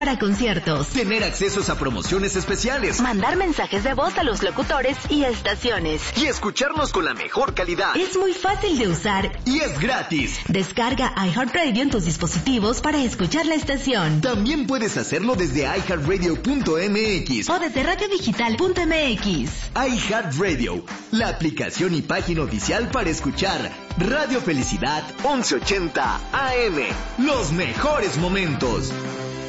para conciertos, tener accesos a promociones especiales, mandar mensajes de voz a los locutores y estaciones y escucharnos con la mejor calidad. Es muy fácil de usar y es gratis. Descarga iHeartRadio en tus dispositivos para escuchar la estación. También puedes hacerlo desde iHeartRadio.mx o desde radiodigital.mx. iHeartRadio, la aplicación y página oficial para escuchar Radio Felicidad 1180 AM. Los mejores momentos.